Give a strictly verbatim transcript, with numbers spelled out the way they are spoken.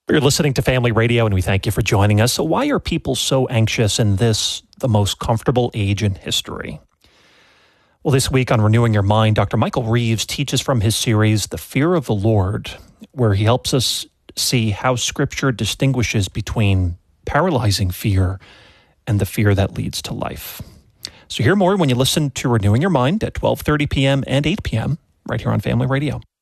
You're listening to Family Radio, and we thank you for joining us. So why are people so anxious in this, the most comfortable age in history? Well, this week on Renewing Your Mind, Doctor Michael Reeves teaches from his series, The Fear of the Lord, where he helps us see how Scripture distinguishes between paralyzing fear and the fear that leads to life. So hear more when you listen to Renewing Your Mind at twelve thirty p.m. and eight p.m. right here on Family Radio.